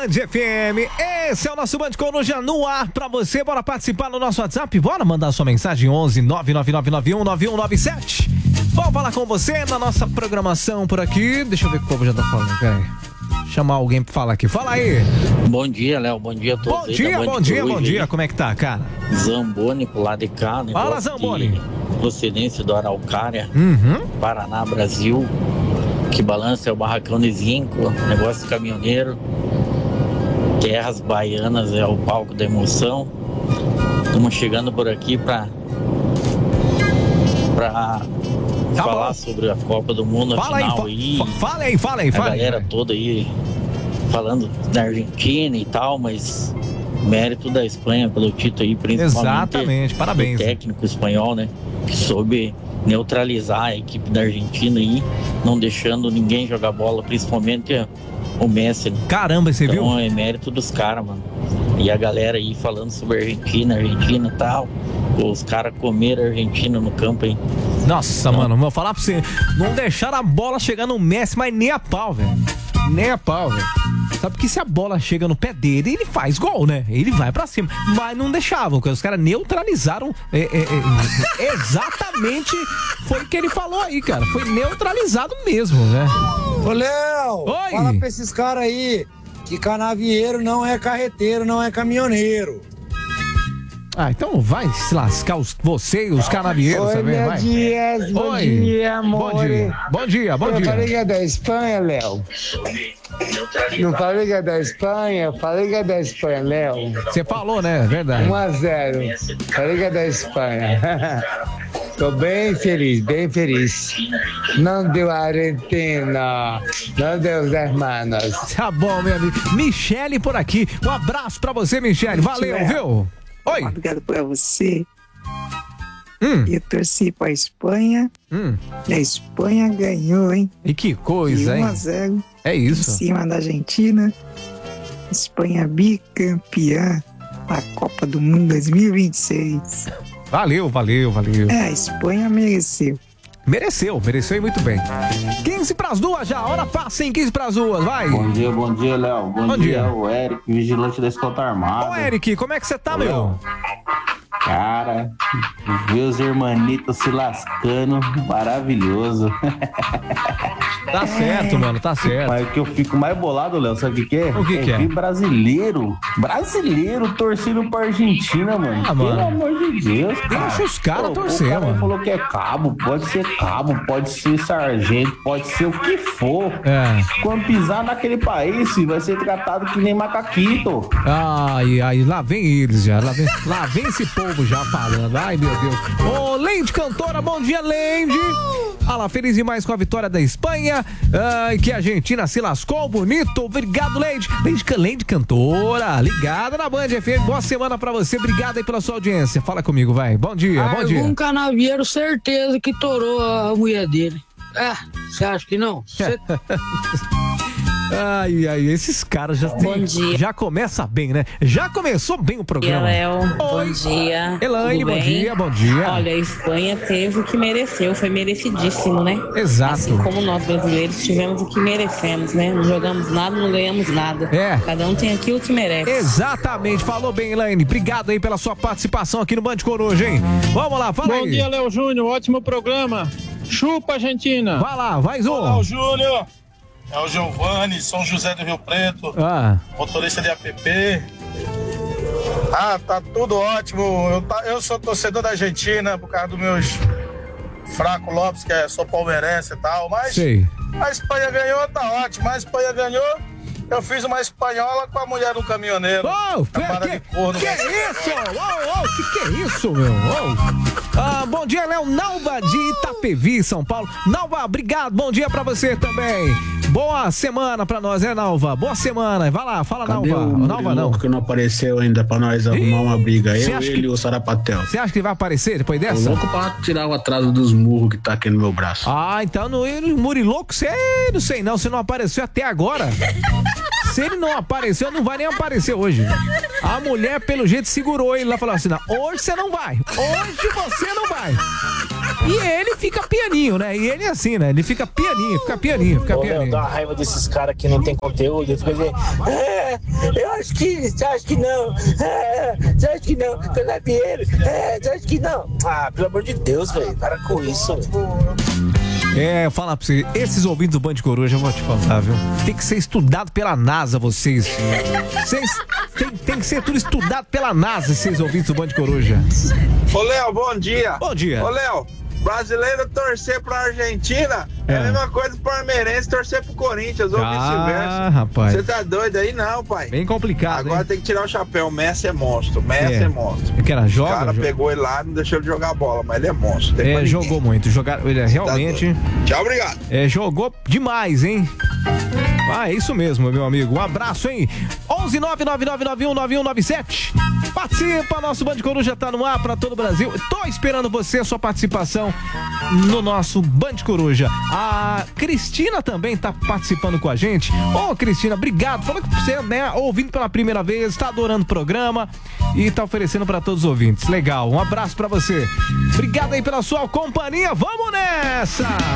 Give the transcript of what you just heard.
Band FM. Esse é o nosso Band Coruja no ar pra você. Bora participar no nosso WhatsApp? Bora mandar sua mensagem 11 999919197. Vamos falar com você na nossa programação por aqui. Deixa eu ver o que o povo já tá falando, peraí. Chamar alguém pra falar aqui. Fala aí. Bom dia, Léo. Bom dia a todos. Bom dia. Como é que tá, cara? Zamboni pro lado de cá, né? Fala, Zamboni. Procedência do Araucária, Paraná, Brasil. Que balança é o barracão de zinco, negócio de caminhoneiro. Terras baianas é o palco da emoção. Estamos chegando por aqui pra falar sobre a Copa do Mundo, fala final aí. Fala aí. A galera toda aí falando da Argentina e tal, mas mérito da Espanha pelo título aí, principalmente. Exatamente, parabéns. O técnico espanhol, né, que soube neutralizar a equipe da Argentina aí, não deixando ninguém jogar bola, principalmente o Messi. Caramba, você viu? Então é mérito dos caras, mano. E a galera aí falando sobre a Argentina e tal. Os caras comeram a Argentina no campo, hein? Nossa, mano, vou falar pra você. Não deixaram a bola chegar no Messi, mas nem a pau, velho. Nem a pau, velho. Sabe que se a bola chega no pé dele, ele faz gol, né? Ele vai pra cima. Mas não deixavam, porque os caras neutralizaram. Exatamente foi o que ele falou aí, cara. Foi neutralizado mesmo, né? Ô, Léo, oi. Fala pra esses caras aí que canavieiro não é carreteiro, não é caminhoneiro. Ah, então vai se lascar você e os canavieiros também, vai. Bom dia, amor. Bom dia. Eu falei que é da Espanha, Léo. Não falei que é da Espanha, falei que é da Espanha, Léo. Você falou, né? Verdade. 1-0. Falei que é da Espanha. Tô bem feliz. Não deu a Argentina, não deu os hermanos. Tá bom, meu amigo. Michele por aqui. Um abraço pra você, Michele. Valeu, viu? Oi. Obrigado pra você. Eu torci pra Espanha. E a Espanha ganhou, hein? E que coisa, hein? 1-0. É isso. Em cima da Argentina. Espanha bicampeã da Copa do Mundo 2026. Valeu. A Espanha mereceu. Mereceu e muito bem. 15:02 já, hora passa em 15:02, vai. Bom dia, Léo. Bom dia, o Eric, vigilante da escolta armada. Ô, Eric, como é que você tá, meu? Cara, ver os hermanitos se lascando, maravilhoso. Tá certo, mano, tá certo. Mas o que eu fico mais bolado, Léo, sabe o que é? O que é? Ver brasileiro torcendo pra Argentina, mano. Pelo amor de Deus, cara. Deixa os caras torcer, o cara mano. falou que é cabo, pode ser sargento, pode ser o que for. Quando pisar naquele país, vai ser tratado que nem macaquito. Ai, lá vem eles já, lá vem esse povo já falando, ai meu Deus. Ô, Leide cantora, bom dia, Leide. Olha lá, feliz demais com a vitória da Espanha. Que a Argentina se lascou, bonito. Obrigado, Leide. Leide cantora, ligada na Band FM. Boa semana pra você, obrigado aí pela sua audiência. Fala comigo, vai. Bom dia. Um canavieiro, certeza que torou a mulher dele. Você acha que não? Ai, esses caras já começa bem, né? Já começou bem o programa. Léo, bom dia. Elaine, bom dia. Olha, a Espanha teve o que mereceu, foi merecidíssimo, né? Exato. Assim como nós brasileiros tivemos o que merecemos, né? Não jogamos nada, não ganhamos nada. Cada um tem aquilo que merece. Exatamente, falou bem, Elaine. Obrigado aí pela sua participação aqui no Band Coruja, hein? Vamos lá, fala aí. Bom dia, Léo Júnior, ótimo programa. Chupa, Argentina. Vai lá, vai, Zô. Olá, Júnior. É o Giovanni, São José do Rio Preto, motorista de app. Tá tudo ótimo. Eu sou torcedor da Argentina por causa dos meus Fraco Lopes, que sou palmeirense e tal, mas a Espanha ganhou, tá ótimo. A Espanha ganhou, eu fiz uma espanhola com a mulher do caminhoneiro. Que é isso, meu? Bom dia, Léo Nalva de Itapevi, São Paulo. Nalva, obrigado, bom dia pra você também. Boa semana pra nós, né, Nalva? Boa semana, vai lá, fala. Cadê Nalva. O Nalva não. Que não apareceu ainda pra nós arrumar uma briga. Ele e o Sarapatel. Você acha que ele vai aparecer depois dessa? Tô louco pra tirar o atraso dos murros que tá aqui no meu braço. Então no Murilouco, você não sei não, você não apareceu até agora. Se ele não apareceu, não vai nem aparecer hoje. A mulher, pelo jeito, segurou ele lá e falou assim: não, hoje você não vai. Hoje você não vai. E ele fica pianinho, né? E ele é assim, né? Ele fica pianinho. Léo, dá uma raiva desses caras que não tem conteúdo. Ele fica dizendo, eu acho que, você acha que não? Você acha que não? Você não é Pinheiro? Você acha que não? Ah, pelo amor de Deus, velho, para com isso, velho. Falar pra você, esses ouvintes do Band Coruja, eu vou te falar, viu? Tem que ser estudado pela NASA, vocês. Tem que ser tudo estudado pela NASA, esses ouvintes do Band Coruja. Ô, Léo, bom dia. Bom dia. Ô, Léo, brasileiro torcer pra Argentina é a mesma coisa que o palmeirense torcer pro Corinthians ou vice-versa. Ah, rapaz. Você tá doido aí? Não, pai. Bem complicado, agora tem que tirar o chapéu. O Messi é monstro. É monstro. Que era o cara pegou ele lá, não deixou ele jogar bola, mas ele é monstro. Jogou muito. Ele realmente... Tchau, obrigado. Jogou demais, hein? É isso mesmo, meu amigo. Um abraço, hein? 11999919197. Participa, nosso Band Coruja tá no ar pra todo o Brasil. Tô esperando você, sua participação no nosso Band Coruja. A Cristina também tá participando com a gente. Cristina, obrigado. Falou que você, né, ouvindo pela primeira vez, tá adorando o programa e tá oferecendo pra todos os ouvintes. Legal, um abraço pra você. Obrigado aí pela sua companhia. Vamos nessa!